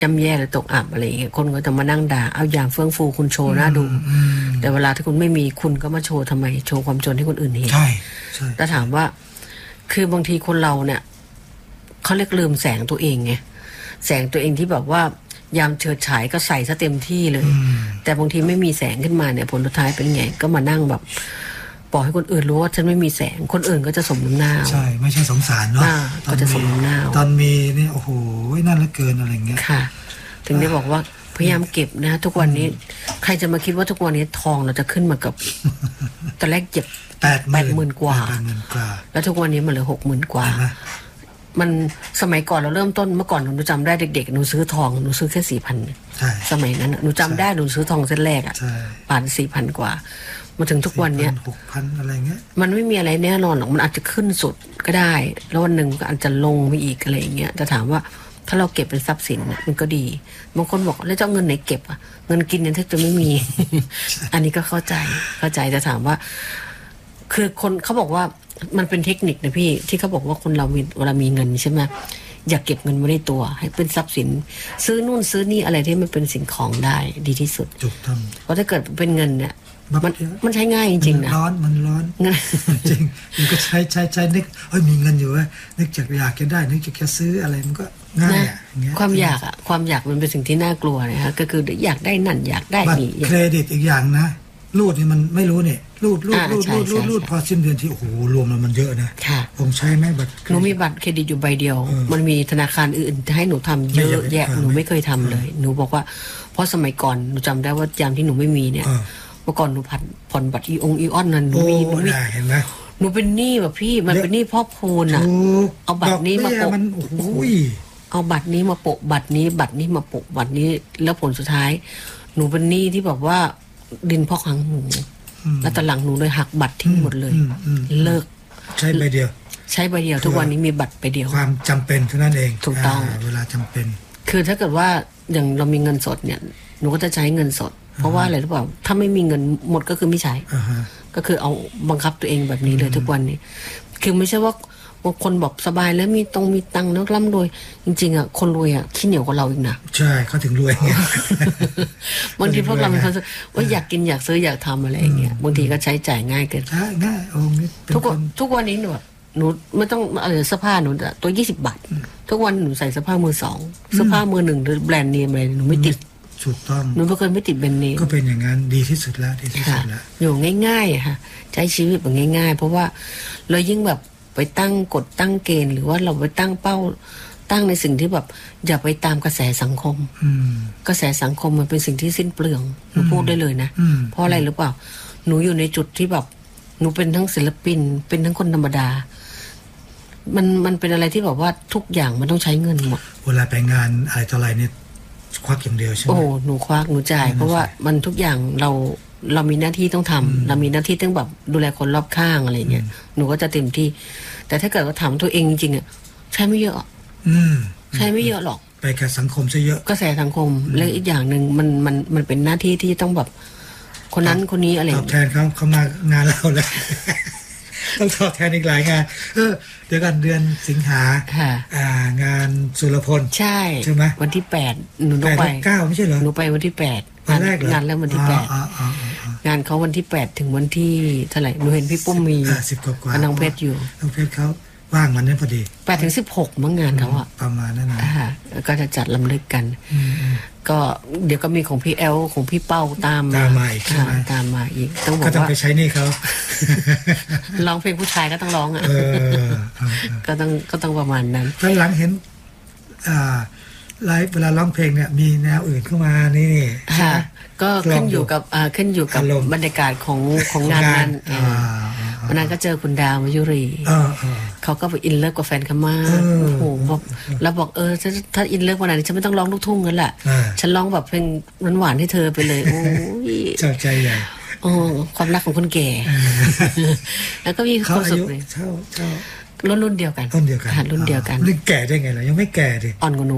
ย่ำแย่หรือตกอับอะไรอย่างเงี้ยคนก็จะมานั่งด่าเอาอย่างเฟื่องฟูคุณโชว์น่าดูแต่เวลาที่คุณไม่มีคุณก็มาโชว์ทำไมโชว์ความจนให้คนอื่นเห็นใช่แต่ถามว่าคือบางทีคนเราเนี่ยเขาเรียกลืมแสงตัวเองไงแสงตัวเองที่แบบว่ายามเฉิดฉายก็ใส่ซะเต็มที่เลยแต่บางทีไม่มีแสงขึ้นมาเนี่ยผลสุดท้ายเป็นไงก็มานั่งแบบบอกให้คนอื่นรู้ว่าฉันไม่มีแสงคนอื่นก็จะสมน้ำหน้าใช่ไม่ใช่สงสารเนาะก็จะสมน้ำหน้าตอนมีนี่โอ้โหนั่นเหลือเกินอะไรเงี้ยค่ะถึงได้บอกว่าพยายามเก็บนะทุกวันนี้ใครจะมาคิดว่าทุกวันนี้ทองเราจะขึ้นมากับตอนแรกเก็บ80,000 กว่าแล้วทุกวันนี้มันเหลือ60,000 กว่ามันสมัยก่อนเราเริ่มต้นเมื่อก่อนหนูจำได้เด็กๆหนูซื้อทองหนูซื้อแค่ 4,000 สมัยนั้นหนูจำได้หนูซื้อทองเส้นแรกบาท 4,000 กว่ามาถึงทุกวันเนี้ย 6,000 อะไรเงี้ยมันไม่มีอะไรแน่นอนหรอกมันอาจจะขึ้นสุดก็ได้แล้ววันหนึ่งก็อาจจะลงไปอีกอะไรอย่างเงี้ยแต่ถามว่าถ้าเราเก็บเป็นทรัพย์สินมันก็ดีบางคนบอกแล้วจะเอาเงินไหนเก็บอ่ะเงินกินเนี่ยแทบจะไม่มี อันนี้ก็เข้าใจแต่ถามว่าคือคนเขาบอกว่ามันเป็นเทคนิคนะพี่ที่เขาบอกว่าคนเราเวลามีเงินใช่ไหมอย่าเก็บเงินไว้ในตัวให้เป็นทรัพย์สินซื้อนู่นซื้อนี่อะไรที่มันเป็นสิ่งของได้ดีที่สุดถูกต้องเพราะถ้าเกิดเป็นเงินเนี่ยมันใช้ง่ายจริงๆนะมันร้อนจริงมันก็ใช้นึกมีเงินอยู่ว่านึกอยากจะได้นึกจะซื้ออะไรมันก็ง่ายอ่ะความอยากมันเป็นสิ่งที่น่ากลัวนะฮะก็คืออยากได้นั่นอยากได้นี่เครดิตอีกอย่างนะรูดนี่มันไม่รู้เนี่ยรูดพอสิ้นเดือนที่โอ้โหรวมแล้วมันเยอะนะผมใช้ไหมบัตรหนูมีบัตรเครดิตอยู่ใบเดียวมันมีธนาคารอื่นให้หนูทำเยอะแยะหนูไม่เคยทำเลยหนูบอกว่าเพราะสมัยก่อนหนูจำได้ว่ายามที่หนูไม่มีเนี่ยเมื่อก่อนหนูผ่อนบัตรอีออนนั่นหนูมีเห็นไหมหนูเป็นหนี้แบบพี่มันเป็นหนี้พ่อพูนอ่ะเอาบัตรนี้มาโปะเอาบัตรนี้มาโปะบัตรนี้มาโปะบัตรนี้แล้วผลสุดท้ายหนูเป็นหนี้ที่แบบว่าดินพอกหางหมูแล้วตอนหลังหนูเลยหักบัตรทิ้งหมดเลยเลิกใช้ใบเดียวทุกวันนี้มีบัตรใบเดียวความจำเป็นเท่านั้นเองถูกต้องเวลาจำเป็นคือถ้าเกิดว่าอย่างเรามีเงินสดเนี่ยหนูก็จะใช้เงินสดเพราะว่าอะไรหรือเปล่าถ้าไม่มีเงินหมดก็คือไม่ใช้ก็คือเอาบังคับตัวเองแบบนี้เลยทุกวันนี้คือไม่ใช่ว่าบางคนบอกสบายแล้วมีตังค์แล้วร่ำรวยจริงๆอ่ะคนรวยอ่ะขี้เหนียวกว่าเราอีกนะใช่เขาถึงรวยบางทีพวกเราเป็นคนว่าอยากกินอยากซื้ออยากทำอะไรอย่างเงี้ยบางทีก็ใช้จ่ายง่ายเกินง่ายทุกวันนี้หนูไม่ต้องเสื้อผ้าหนูตัว20 บาททุกวันหนูใส่เสื้อผ้ามือสองเสื้อผ้ามือหนึ่งหรือแบรนด์เนมอะไรหนูไม่ติดถูกต้องหนูไม่เคยไม่ติดแบรนด์เนมก็เป็นอย่างนั้นดีที่สุดแล้วอยู่ง่ายๆค่ะใช้ชีวิตแบบง่ายๆเพราะว่าเรายิ่งแบบไปตั้งกฎตั้งเกณฑ์หรือว่าเราไปตั้งเป้าตั้งในสิ่งที่แบบอย่าไปตามกระแสสังคมกระแสสังคมมันเป็นสิ่งที่สิ้นเปลืองหนูพูดได้เลยนะเพราะอะไรหรือเปล่าหนูอยู่ในจุดที่แบบหนูเป็นทั้งศิลปินเป็นทั้งคนธรรมดามันเป็นอะไรที่แบบว่าทุกอย่างมันต้องใช้เงินหมดเวลาไปงานอะไรต่ออะไรเนี่ยควักอย่างเดียวใช่ไหมโอ้หนูควักหนูจ่ายเพราะว่ามันทุกอย่างเรามีหน้าที่ต้องทำเรามีหน้าที่ต้องแบบดูแลคนรอบข้างอะไรเงี้ยหนูก็จะเต็มที่แต่ถ้าเกิดว่าถามตัวเองจริงๆอ่ะใช้ไม่เยอะใช้ไม่เยอะหรอกไปกับสังคมซะเยอะกระแสสังคมและอีกอย่างหนึ่งมันเป็นหน้าที่ที่ต้องแบบคนนั้นคนนี้อะไรตอบแทนเขามางานเราเลยต้องตอบแทนอีกหลายงานเดี๋ยวกันเดือนสิงหางานสุรพลใช่ไหมวันที่8หนูต้องไป 9ไม่ใช่เหรอหนูไปวันที่8งานแล้ววันที่8งานเขาวันที่8ถึงวันที่เท่าไหร่หนูเห็นพี่ปุ้มมี 10 กว่าน้องเพชรอยู่น้องเพชรเขาว่างวันนั้นพอดี 8ถึง16มั้งงานเขาอะประมาณนั้นนะก็จะจัดลำลึกกันก็เดี๋ยวก็มีของพี่แอลของพี่เป้าตามมาอีกใช่ไหมตามมาอีกต้องบอกว่าก็ต้องไปใช้นี่เขาร้องเพลงผู้ชายก็ต้องร้องอ่ะก็ต้องประมาณนั้นตอนหลังเห็นไลฟ์เวลาร้องเพลงเนี่ยมีแนวอื่นเข้ามานี่ค่ะก็ขึ้นอยู่กับบรรยากาศของงานนั้นวันนั้นก็เจอคุณดาวมายุรีเขาก็ไปอินเลิฟกับแฟนเขามากโอ้โหบอกแล้วบอกถ้าอินเลิฟวันนั้นฉันไม่ต้องร้องลูกทุ่งกันแหละฉันร้องแบบเพลงหวานๆให้เธอไปเลยโอ้ยใจใหญ่ความรักของคนแก่แล้วก็มีความสุขเลยรุ่นเดียวกันรุ่นเดียวกันนี่แก่ได้ไงล่ะยังไม่แก่ดิอ่อนกว่าหนู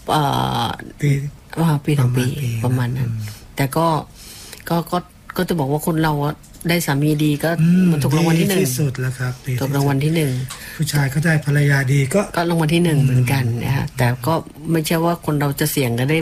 ปีต่อปีประมาณนั้นแต่ก็จะบอกว่าคนเราได้สามีดีก็มันถูกรางวัลที่1 ที่สุดแล้วครับถูกรางวัลที่1 ผู้ชายเขาได้ภรรยาดีก็รางวัลที่1เหมือนกันนะฮะแต่ก็ไม่ใช่ว่าคนเราจะเสี่ยงกันได้